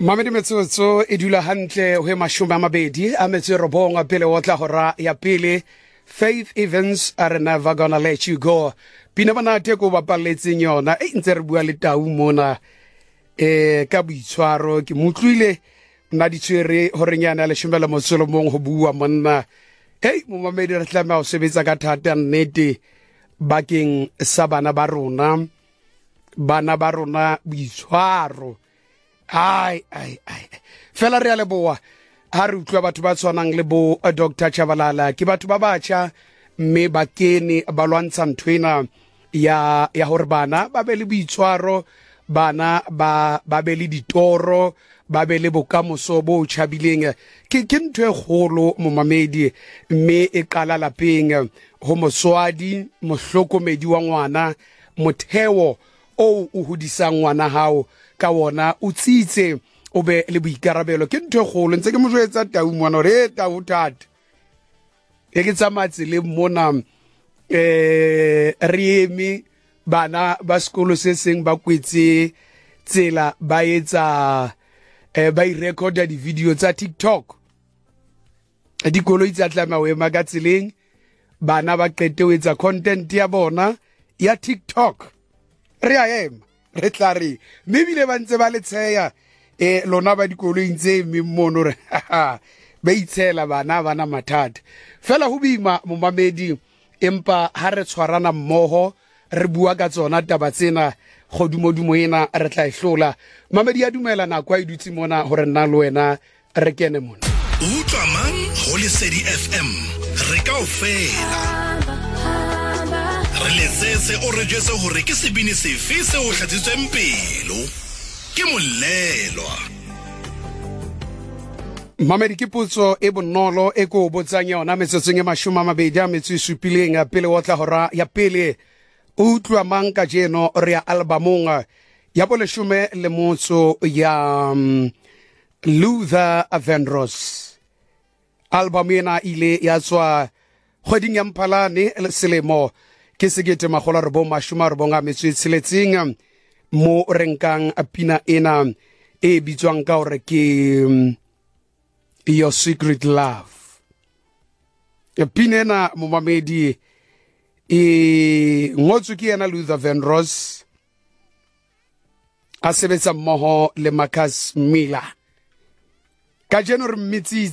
Mamedi metsotso e dula hantle ho mashome a mabedi a metso robong pele o tla hora ya pele. Faith Evans are never gonna let you go. Pina banate ko bapalletseng yona e ntse re bua le Tau mona ka boitshwaro ke mutlwile nna ditshwere hore nyana le shumela motsolomong ho bua monna. Hey mo mamedi re tlama o sebetsa ka thata nnete bakeng sa bana ba rona boitshwaro. Ai fela re a leboa ha re utlwa batho ba tshwanang le bo Dr. Chabalala ke batho ba batjha mme ba kene ba lwantsha nthwena ya hore bana ba be le boitshwaro, bana ba be le ditoro, ba be le bokamoso bo tjhabileng. Ke ntho e kgolo mo mamedi mme e qala lapeng ho motswadi mohlokomedi wa ngwana, motheo o hodisang ngwana hao ka wona o tsitse o be le boikarabelo. Ke ntho e kgolo ntse ke mo jwetsa Tau mona re Tau thata e ke tsamatse le mona re eme bana ba sekolo se seng ba kwetse tsela ba etsa ba i-recorda di-video tsa TikTok. Dikolo itse atlama o ema ka tseleng bana ba qete ho etsa content ya bona ya TikTok. Re a ema re tla re maybe le ba ntse ba le tsheya lona ba dikolo intse mmono re ba itshela bana mathata fela ho bima mo mamedi empa ha re tshwarana mmoho re bua ka tsona taba tsena godumodumo ena re tla ihlola. Mamedi ya dumela na kwa idutsi mona hore nna le wena re kene mona utlwa mang ho Lesedi FM re ka ofela re letsetse o re jese hore ke sebini sefe se o hlatsitsweng pelo ke Molelwa. Mamedi ke potso e bonolo e ko botsang yona metsotsong e mashome a mabedi a metso e supileng pele o tla hora ya pele. Utlwa mang ka jeno re ya albumong ya boleshome le motso ya Luther Vandross. Album ena ile ya tswa kgweding ya Mphalane selemo ke sekete makgolo a robong mashome a robong a metso e tsheletseng mo renkang pina ena e bitswang ka hore ke Your Secret Love. Pina ena mo mamedi ngotswe ke yena Luther Vandross a sebetsa mmoho le Marcus Miller ka jeno re mmitsi